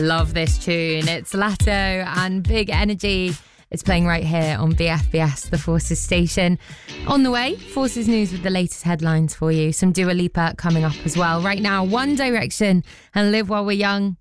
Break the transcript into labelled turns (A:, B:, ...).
A: Love this tune. It's Latto and Big Energy. It's playing right here on BFBS, the Forces station. On the way, Forces News with the latest headlines for you. Some Dua Lipa coming up as well. Right now, One Direction and Live While We're Young.